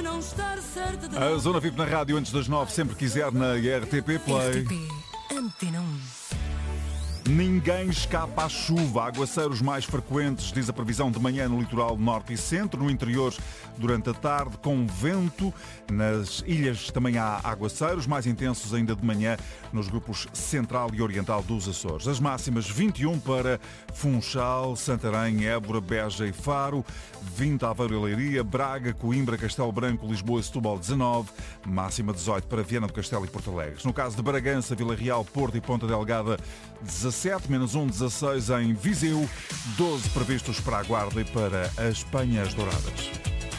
A Zona VIP na rádio antes das 9, sempre quiser na RTP Play. RTP Antena 1. Ninguém escapa à chuva. Aguaceiros mais frequentes, diz a previsão de manhã no litoral norte e centro. No interior, durante a tarde, com vento. Nas ilhas também há aguaceiros, mais intensos ainda de manhã nos grupos central e oriental dos Açores. As máximas 21 para Funchal, Santarém, Évora, Beja e Faro. 20 Aveiro e Leiria, Braga, Coimbra, Castelo Branco, Lisboa e Setúbal 19. Máxima 18 para Viana do Castelo e Porto Alegre. No caso de Bragança, Vila Real, Porto e Ponta Delgada, 17, menos 1, 16 em Viseu, 12 previstos para a Guarda e para as Penhas Douradas.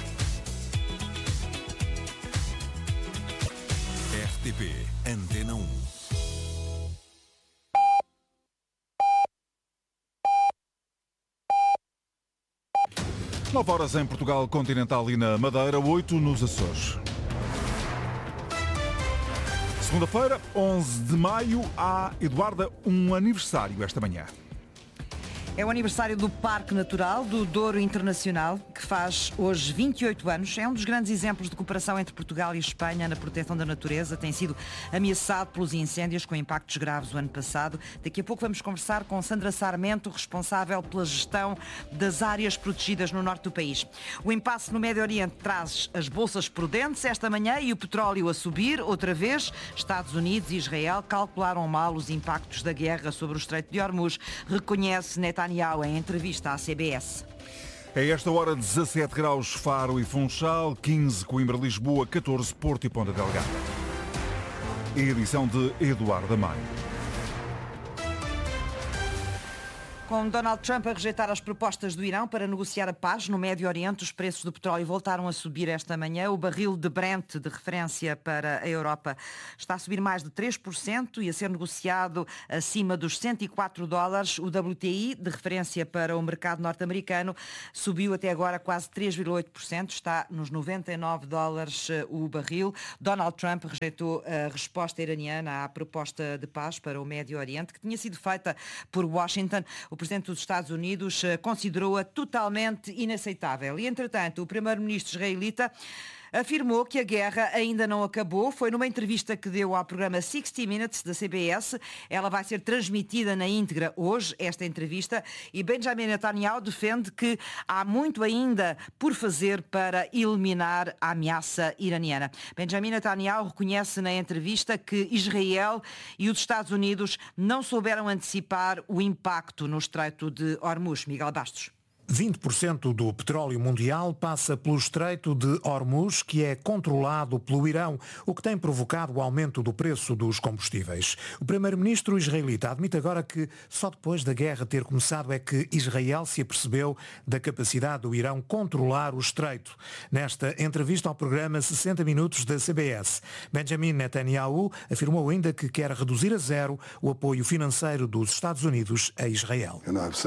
RTP Antena 1. Nove horas em Portugal Continental e na Madeira, 8 nos Açores. Segunda-feira, 11 de maio, há, Eduarda, um aniversário esta manhã. É o aniversário do Parque Natural do Douro Internacional, que faz hoje 28 anos. É um dos grandes exemplos de cooperação entre Portugal e Espanha na proteção da natureza. Tem sido ameaçado pelos incêndios com impactos graves o ano passado. Daqui a pouco vamos conversar com Sandra Sarmento, responsável pela gestão das áreas protegidas no norte do país. O impasse no Médio Oriente traz as bolsas prudentes esta manhã e o petróleo a subir outra vez. Estados Unidos e Israel calcularam mal os impactos da guerra sobre o Estreito de Hormuz, reconhece Netanyahu em entrevista à CBS. É esta hora 17 graus Faro e Funchal, 15 Coimbra, Lisboa, 14 Porto e Ponta Delgada. Edição de Eduardo Amai. Com Donald Trump a rejeitar as propostas do Irão para negociar a paz no Médio Oriente, os preços do petróleo voltaram a subir esta manhã. O barril de Brent, de referência para a Europa, está a subir mais de 3% e a ser negociado acima dos $104. O WTI, de referência para o mercado norte-americano, subiu até agora quase 3,8%, está nos $99 o barril. Donald Trump rejeitou a resposta iraniana à proposta de paz para o Médio Oriente, que tinha sido feita por Washington. O Presidente dos Estados Unidos considerou-a totalmente inaceitável. E, entretanto, o Primeiro-Ministro israelita afirmou que a guerra ainda não acabou. Foi numa entrevista que deu ao programa 60 Minutes da CBS. Ela vai ser transmitida na íntegra hoje, esta entrevista, e Benjamin Netanyahu defende que há muito ainda por fazer para eliminar a ameaça iraniana. Benjamin Netanyahu reconhece na entrevista que Israel e os Estados Unidos não souberam antecipar o impacto no Estreito de Hormuz. Miguel Bastos. 20% do petróleo mundial passa pelo Estreito de Hormuz, que é controlado pelo Irão, o que tem provocado o aumento do preço dos combustíveis. O primeiro-ministro israelita admite agora que só depois da guerra ter começado é que Israel se apercebeu da capacidade do Irão controlar o Estreito. Nesta entrevista ao programa 60 Minutos da CBS, Benjamin Netanyahu afirmou ainda que quer reduzir a zero o apoio financeiro dos Estados Unidos a Israel.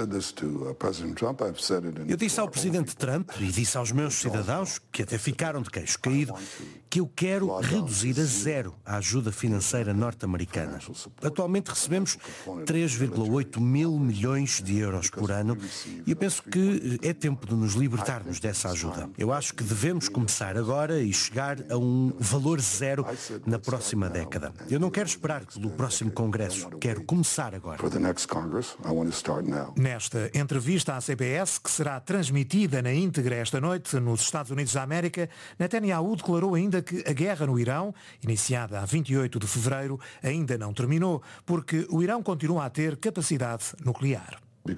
Eu disse ao Presidente Trump e disse aos meus cidadãos, que até ficaram de queixo caído, que eu quero reduzir a zero a ajuda financeira norte-americana. Atualmente recebemos 3,8 mil milhões de euros por ano e eu penso que é tempo de nos libertarmos dessa ajuda. Eu acho que devemos começar agora e chegar a um valor zero na próxima década. Eu não quero esperar pelo próximo Congresso, quero começar agora. Nesta entrevista à CBS, que será transmitida na íntegra esta noite nos Estados Unidos da América, Netanyahu declarou ainda que a guerra no Irão, iniciada a 28 de fevereiro, ainda não terminou, porque o Irão continua a ter capacidade nuclear.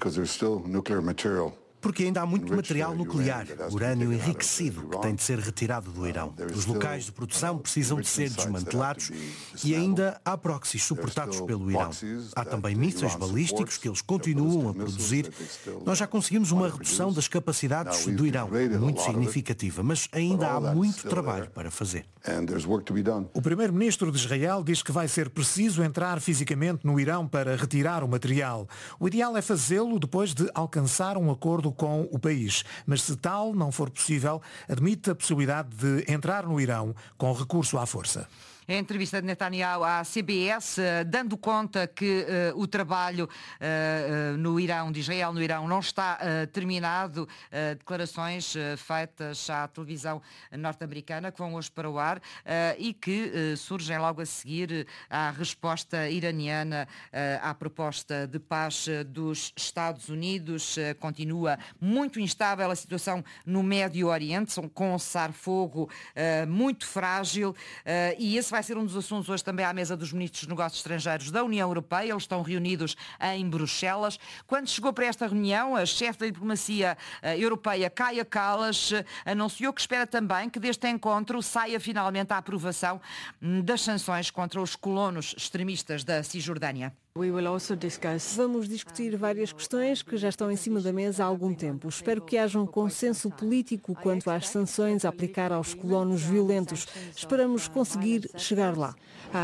Porque ainda há muito material nuclear, urânio enriquecido, que tem de ser retirado do Irão. Os locais de produção precisam de ser desmantelados e ainda há proxies suportados pelo Irão. Há também mísseis balísticos que eles continuam a produzir. Nós já conseguimos uma redução das capacidades do Irão, muito significativa, mas ainda há muito trabalho para fazer. O primeiro-ministro de Israel diz que vai ser preciso entrar fisicamente no Irão para retirar o material. O ideal é fazê-lo depois de alcançar um acordo com o país. Mas se tal não for possível, admite a possibilidade de entrar no Irão com recurso à força. A entrevista de Netanyahu à CBS, dando conta que o trabalho no Irão, de Israel no Irão, não está terminado. Declarações feitas à televisão norte-americana que vão hoje para o ar e que surgem logo a seguir à resposta iraniana à proposta de paz dos Estados Unidos. Continua muito instável a situação no Médio Oriente, com um cessar-fogo muito frágil, e esse vai ser um dos assuntos hoje também à mesa dos ministros dos Negócios Estrangeiros da União Europeia. Eles estão reunidos em Bruxelas. Quando chegou para esta reunião, a chefe da diplomacia europeia, Kaja Kallas, anunciou que espera também que deste encontro saia finalmente a aprovação das sanções contra os colonos extremistas da Cisjordânia. Vamos discutir várias questões que já estão em cima da mesa há algum tempo. Espero que haja um consenso político quanto às sanções a aplicar aos colonos violentos. Esperamos conseguir chegar lá.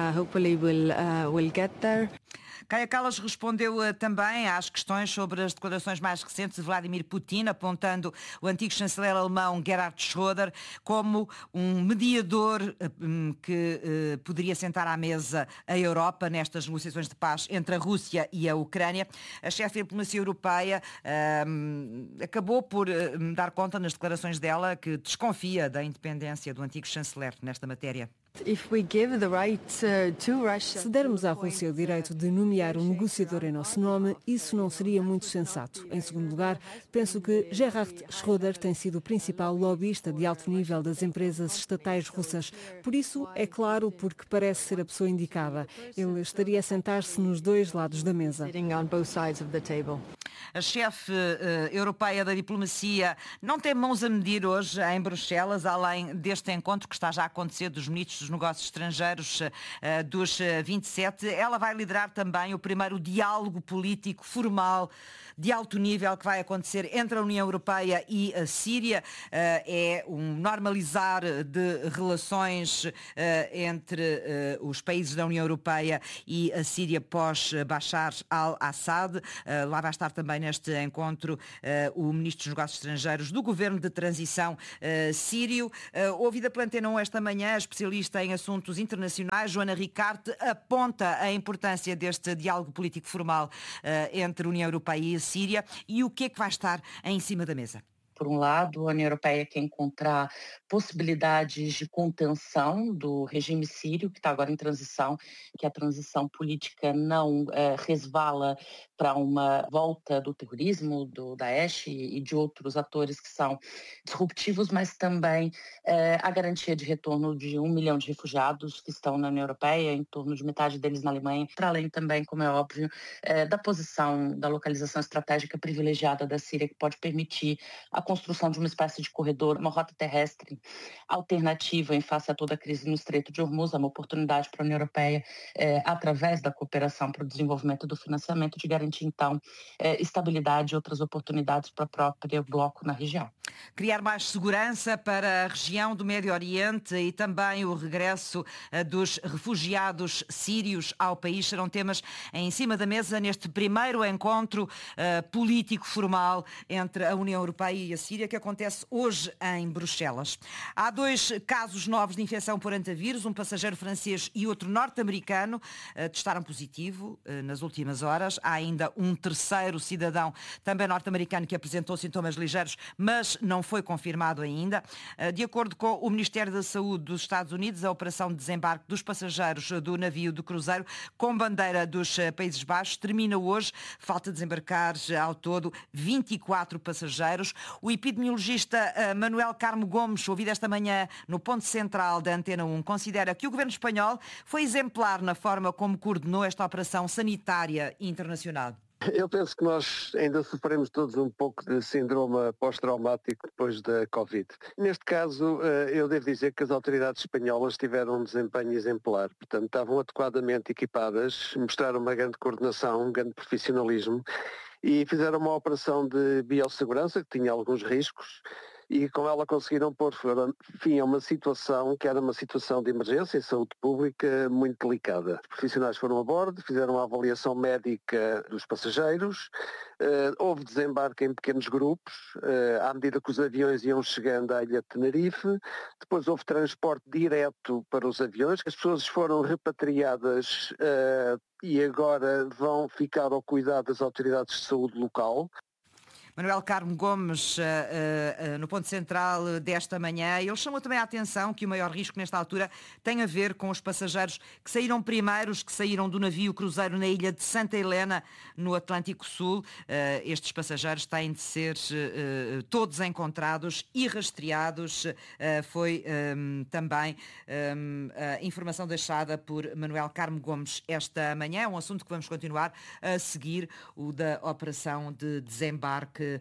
Kaja Kallas respondeu também às questões sobre as declarações mais recentes de Vladimir Putin, apontando o antigo chanceler alemão Gerhard Schröder como um mediador que poderia sentar à mesa a Europa nestas negociações de paz entre a Rússia e a Ucrânia. A chefe da diplomacia europeia acabou por dar conta nas declarações dela que desconfia da independência do antigo chanceler nesta matéria. Se dermos à Rússia o direito de nomear um negociador em nosso nome, isso não seria muito sensato. Em segundo lugar, penso que Gerhard Schröder tem sido o principal lobbyista de alto nível das empresas estatais russas. Por isso, é claro, porque parece ser a pessoa indicada. Ele estaria a sentar-se nos dois lados da mesa. A chefe europeia da diplomacia não tem mãos a medir hoje em Bruxelas, além deste encontro que está já a acontecer dos ministros dos Negócios Estrangeiros dos 27. Ela vai liderar também o primeiro diálogo político formal de alto nível que vai acontecer entre a União Europeia e a Síria. É um normalizar de relações entre os países da União Europeia e a Síria pós-Bashar al-Assad. Lá vai estar também neste encontro o Ministro dos Negócios Estrangeiros do Governo de Transição sírio. Ouvida pela Antena 1 esta manhã, a especialista em assuntos internacionais, Joana Ricarte, aponta a importância deste diálogo político formal entre a União Europeia e a Síria e o que é que vai estar em cima da mesa. Por um lado, a União Europeia quer encontrar possibilidades de contenção do regime sírio, que está agora em transição, que a transição política não resvala para uma volta do terrorismo, do Daesh e de outros atores que são disruptivos, mas também a garantia de retorno de 1 milhão de refugiados que estão na União Europeia, em torno de metade deles na Alemanha, para além também, como é óbvio, da posição, da localização estratégica privilegiada da Síria, que pode permitir a construção de uma espécie de corredor, uma rota terrestre alternativa em face a toda a crise no Estreito de Hormuz, uma oportunidade para a União Europeia, através da cooperação para o desenvolvimento do financiamento, de garantir, então, estabilidade e outras oportunidades para o próprio bloco na região. Criar mais segurança para a região do Médio Oriente e também o regresso dos refugiados sírios ao país serão temas em cima da mesa neste primeiro encontro político formal entre a União Europeia e a Síria, que acontece hoje em Bruxelas. Há 2 casos novos de infecção por antavírus, um passageiro francês e outro norte-americano testaram positivo nas últimas horas. Há ainda um terceiro cidadão, também norte-americano, que apresentou sintomas ligeiros, mas não foi confirmado ainda. De acordo com o Ministério da Saúde dos Estados Unidos, a operação de desembarque dos passageiros do navio do cruzeiro com bandeira dos Países Baixos termina hoje. Falta desembarcar ao todo 24 passageiros. O epidemiologista Manuel Carmo Gomes, ouvido esta manhã no ponto central da Antena 1, considera que o governo espanhol foi exemplar na forma como coordenou esta operação sanitária internacional. Eu penso que nós ainda sofremos todos um pouco de síndrome pós-traumático depois da Covid. Neste caso, eu devo dizer que as autoridades espanholas tiveram um desempenho exemplar. Portanto, estavam adequadamente equipadas, mostraram uma grande coordenação, um grande profissionalismo e fizeram uma operação de biossegurança que tinha alguns riscos, e com ela conseguiram pôr fim a uma situação que era uma situação de emergência em saúde pública muito delicada. Os profissionais foram a bordo, fizeram a avaliação médica dos passageiros, houve desembarque em pequenos grupos, à medida que os aviões iam chegando à ilha de Tenerife, depois houve transporte direto para os aviões, as pessoas foram repatriadas e agora vão ficar ao cuidado das autoridades de saúde local. Manuel Carmo Gomes, no ponto central desta manhã, ele chamou também a atenção que o maior risco nesta altura tem a ver com os passageiros que saíram primeiros, que saíram do navio cruzeiro na ilha de Santa Helena, no Atlântico Sul. Estes passageiros têm de ser todos encontrados e rastreados. Foi também a informação deixada por Manuel Carmo Gomes esta manhã. É um assunto que vamos continuar a seguir, o da operação de desembarque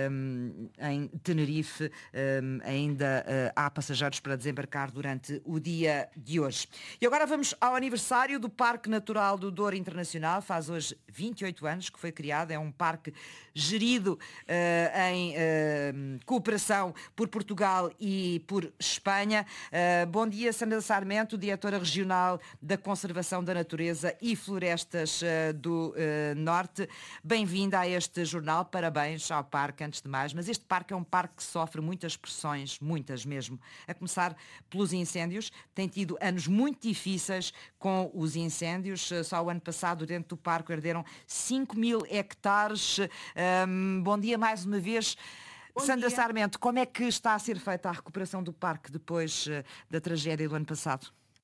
em Tenerife. Ainda há passageiros para desembarcar durante o dia de hoje. E agora vamos ao aniversário do Parque Natural do Douro Internacional. Faz hoje 28 anos que foi criado. É um parque gerido em cooperação por Portugal e por Espanha. Bom dia, Sandra Sarmento, diretora regional da Conservação da Natureza e Florestas do Norte. Bem-vinda a este jornal. Parabéns ao parque, antes de mais, mas este parque é um parque que sofre muitas pressões, muitas mesmo, a começar pelos incêndios. Tem tido anos muito difíceis com os incêndios. Só o ano passado, dentro do parque, arderam 5.000 hectares. Bom dia mais uma vez. Sandra Sarmento, como é que está a ser feita a recuperação do parque depois da tragédia do ano passado?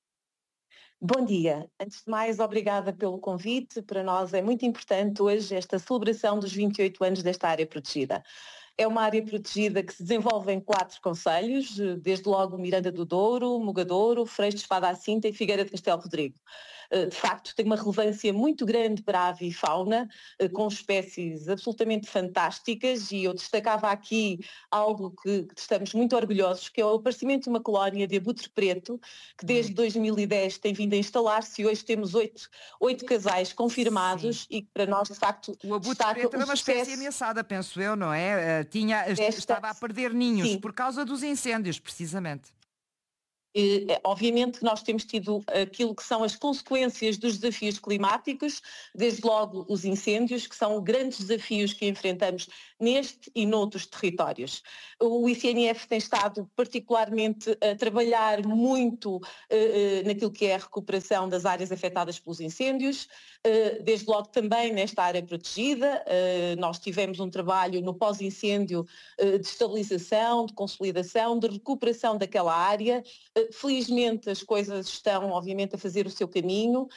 Bom dia. Antes de mais, obrigada pelo convite. Para nós é muito importante hoje esta celebração dos 28 anos desta área protegida. É uma área protegida que se desenvolve em 4 concelhos, desde logo Miranda do Douro, Mogadouro, Freixo de Espada à Cinta e Figueira de Castelo Rodrigo. De facto, tem uma relevância muito grande para a avifauna, com espécies absolutamente fantásticas, e eu destacava aqui algo que estamos muito orgulhosos, que é o aparecimento de uma colónia de abutre preto, que desde 2010 tem vindo a instalar-se, e hoje temos 8 casais confirmados. Sim. E que para nós, de facto, o abutre preto era uma espécie ameaçada, penso eu, não é? Estava a perder ninhos. Sim. Por causa dos incêndios, precisamente. Obviamente nós temos tido aquilo que são as consequências dos desafios climáticos, desde logo os incêndios, que são grandes desafios que enfrentamos neste e noutros territórios. O ICNF tem estado particularmente a trabalhar muito naquilo que é a recuperação das áreas afetadas pelos incêndios, desde logo também nesta área protegida. Nós tivemos um trabalho no pós-incêndio de estabilização, de consolidação, de recuperação daquela área. Felizmente as coisas estão, obviamente, a fazer o seu caminho.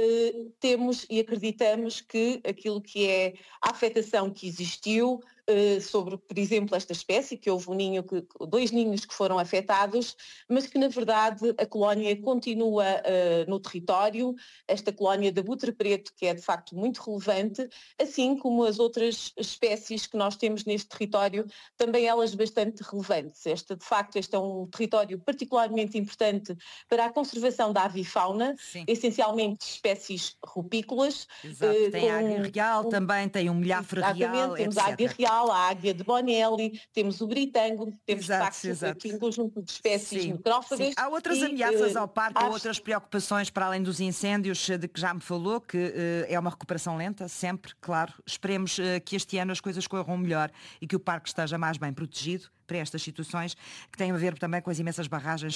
Temos e acreditamos que aquilo que é a afetação que existiu sobre, por exemplo, esta espécie, que houve 2 ninhos que foram afetados, mas que na verdade a colónia continua no território, esta colónia de abutre preto, que é de facto muito relevante, assim como as outras espécies que nós temos neste território, também elas bastante relevantes. Este é um território particularmente importante para a conservação da avifauna, sim, essencialmente espécies rupícolas. Exato, tem a águia real, também tem o milhafre real, temos etc. a águia real, a águia de Bonelli, temos o britango, temos de facto aqui um conjunto de espécies necrófagas. Sim. Há outras ameaças ao parque, há outras preocupações para além dos incêndios, de que já me falou, que é uma recuperação lenta, sempre, claro. Esperemos que este ano as coisas corram melhor e que o parque esteja mais bem protegido para estas situações, que têm a ver também com as imensas barragens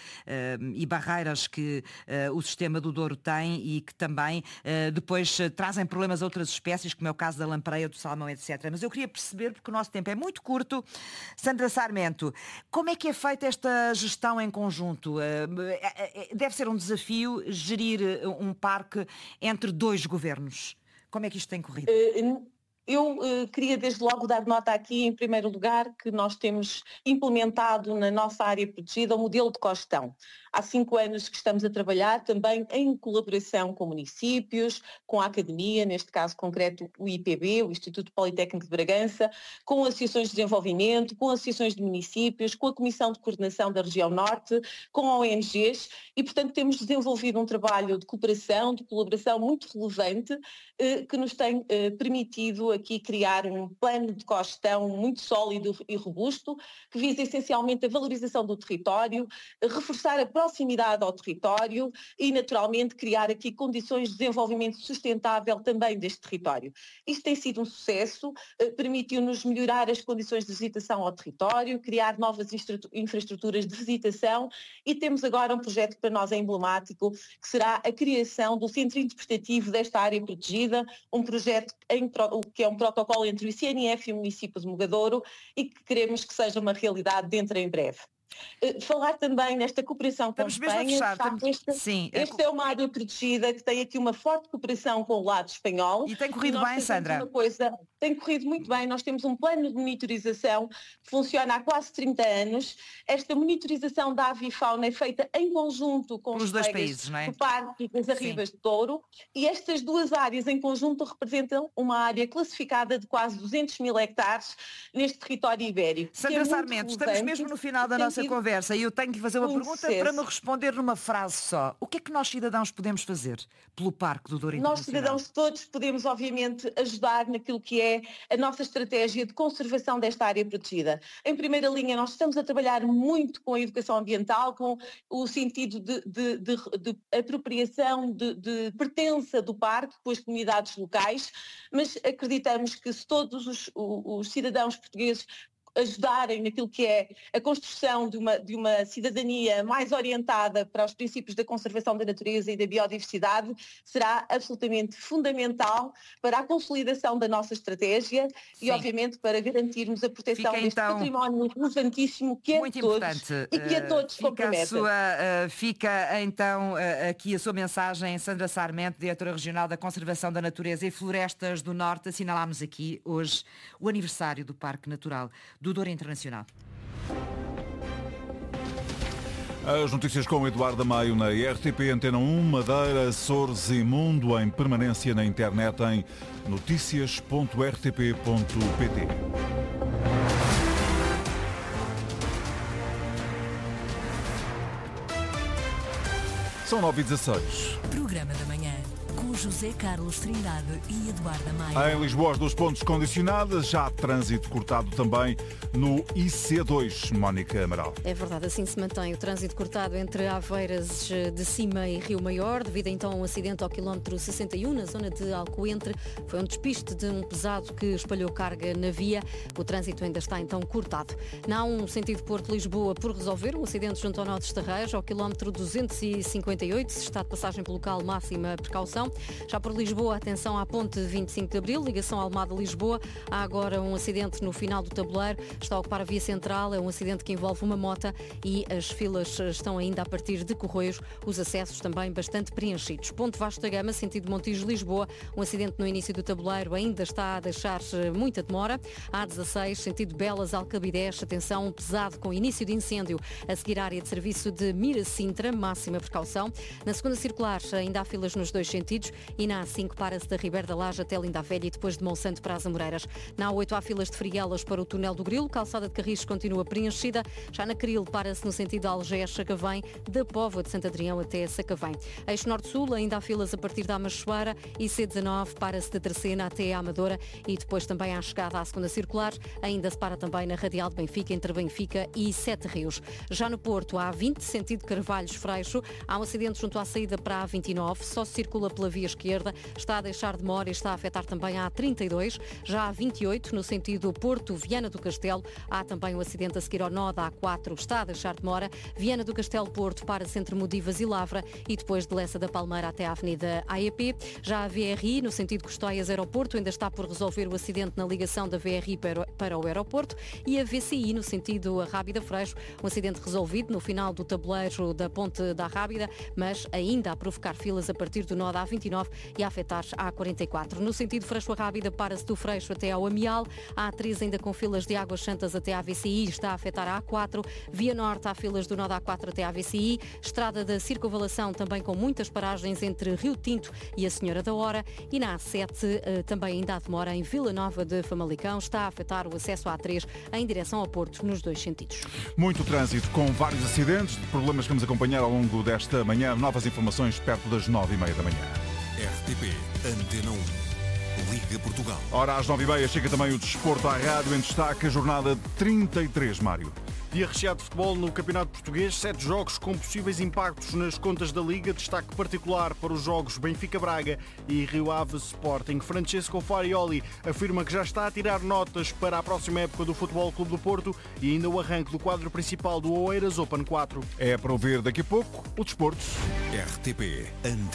e barreiras que o sistema do Douro tem e que também depois trazem problemas a outras espécies, como é o caso da lampreia, do salmão, etc. Mas eu queria perceber, porque o nosso tempo é muito curto, Sandra Sarmento, como é que é feita esta gestão em conjunto? Deve ser um desafio gerir um parque entre 2 governos. Como é que isto tem corrido? Eu queria desde logo dar nota aqui, em primeiro lugar, que nós temos implementado na nossa área protegida o modelo de costão. Há 5 anos que estamos a trabalhar também em colaboração com municípios, com a academia, neste caso concreto o IPB, o Instituto Politécnico de Bragança, com associações de desenvolvimento, com associações de municípios, com a Comissão de Coordenação da Região Norte, com ONGs, e portanto temos desenvolvido um trabalho de cooperação, de colaboração muito relevante, que nos tem permitido decidiu aqui criar um plano de cogestão muito sólido e robusto, que visa essencialmente a valorização do território, reforçar a proximidade ao território e, naturalmente, criar aqui condições de desenvolvimento sustentável também deste território. Isto tem sido um sucesso, permitiu-nos melhorar as condições de visitação ao território, criar novas infraestruturas de visitação e temos agora um projeto que para nós é emblemático, que será a criação do Centro Interpretativo desta área protegida, um projeto que é um protocolo entre o ICNF e o município de Mogadouro e que queremos que seja uma realidade dentro em breve. Falar também nesta cooperação com a Espanha. Esta é uma área protegida que tem aqui uma forte cooperação com o lado espanhol. E tem corrido bem, Sandra? Tem corrido muito bem. Nós temos um plano de monitorização que funciona há quase 30 anos. Esta monitorização da avifauna é feita em conjunto com os dois países, não é? do Parque e das Arribas de Douro. E estas duas áreas em conjunto representam uma área classificada de quase 200 mil hectares neste território ibérico. Sandra Sarmento, estamos mesmo no final da nossa conversa e eu tenho que fazer uma pergunta para me responder numa frase só. O que é que nós cidadãos podemos fazer pelo Parque do Douro Internacional? Nós cidadãos todos podemos obviamente ajudar naquilo que é a nossa estratégia de conservação desta área protegida. Em primeira linha nós estamos a trabalhar muito com a educação ambiental, com o sentido de apropriação, de pertença do parque com as comunidades locais, mas acreditamos que se todos os cidadãos portugueses ajudarem naquilo que é a construção de uma cidadania mais orientada para os princípios da conservação da natureza e da biodiversidade, será absolutamente fundamental para a consolidação da nossa estratégia e, obviamente, para garantirmos a proteção deste património relevantíssimo que é muito de todos importante. E que a todos compromete. Fica então aqui a sua mensagem, Sandra Sarmento, diretora regional da Conservação da Natureza e Florestas do Norte. Assinalámos aqui hoje o aniversário do Parque Natural do Douro Internacional. As notícias com Eduardo Maio na RTP Antena 1, Madeira, Açores e Mundo em permanência na internet em noticias.rtp.pt. São 9h16. Programa da manhã com José Carlos Trindade e Eduardo Maio. Em Lisboa, os 2 pontos condicionados, já há trânsito cortado também no IC2, Mónica Amaral. É verdade, assim se mantém o trânsito cortado entre Aveiras de Cima e Rio Maior, devido então a um acidente ao quilómetro 61, na zona de Alcoentre. Foi um despiste de um pesado que espalhou carga na via. O trânsito ainda está então cortado. Na A1, sentido Porto-Lisboa, por resolver um acidente junto ao nó de Estarrejo, ao quilómetro 258, se está de passagem pelo local, máxima precaução. Já por Lisboa, atenção à ponte 25 de Abril, ligação Almada-Lisboa. Há agora um acidente no final do tabuleiro, está a ocupar a via central, é um acidente que envolve uma mota e as filas estão ainda a partir de Correios, os acessos também bastante preenchidos. Ponte Vasco da Gama, sentido Montijo-Lisboa, um acidente no início do tabuleiro ainda está a deixar muita demora. A16, sentido Belas-Alcabidez, atenção, um pesado com início de incêndio a seguir à área de serviço de Mira-Sintra, máxima precaução. Na segunda circular ainda há filas nos dois sentidos e na A5 para-se da Ribeira da Laje até Linda a Velha e depois de Monsanto para as Amoreiras. Na A8 há filas de Frielas para o túnel do Grilo, calçada de Carris continua preenchida. Já na Cril para-se no sentido de Algés-Sacavém, da Póvoa de Santo Adrião até Sacavém. Eixo Norte-Sul ainda há filas a partir da Amachoeira e C19 para-se da Terceira até a Amadora e depois também à chegada à segunda circular. Ainda se para também na Radial de Benfica, entre Benfica e Sete Rios. Já no Porto há 20, sentido Carvalhos-Freixo. Há um acidente junto à saída para a A29, só se circula pela via esquerda, está a deixar demora e está a afetar também a A32. Já a 28, no sentido Porto-Viana do Castelo, há também um acidente a seguir ao nó da A4, está a deixar demora. Viana do Castelo-Porto para Centro Modivas e Lavra e depois de Lessa da Palmeira até à Avenida AEP. Já a VRI, no sentido Custóias-Aeroporto, ainda está por resolver o acidente na ligação da VRI para o aeroporto e a VCI, no sentido Rábida-Freixo, um acidente resolvido no final do tabuleiro da Ponte da Rábida, mas ainda a provocar filas a partir do nó da A29 e a afetar a A44. No sentido Freixo-Rábida, para-se do Freixo até ao Amial. A A3 ainda com filas de Águas Santas até à VCI, está a afetar a A4. Via Norte há filas do nó da A4 até à VCI. Estrada da Circunvalação também com muitas paragens entre Rio Tinto e a Senhora da Hora. E na A7 também ainda há demora em Vila Nova de Famalicão. Está a afetar o acesso à A3 em direção ao Porto, nos dois sentidos. Muito trânsito com vários acidentes, problemas que vamos acompanhar ao longo desta manhã. Novas informações perto das 9h30 da manhã. RTP Antena 1. Liga Portugal. Ora, às 9h30 chega também o Desporto à Rádio, em destaque a jornada 33, Mário. Dia recheado de futebol no Campeonato Português, 7 jogos com possíveis impactos nas contas da Liga, destaque particular para os jogos Benfica-Braga e Rio Ave Sporting. Francesco Farioli afirma que já está a tirar notas para a próxima época do Futebol Clube do Porto e ainda o arranque do quadro principal do Oeiras Open 4. É para ouvir daqui a pouco o Desporto. RTP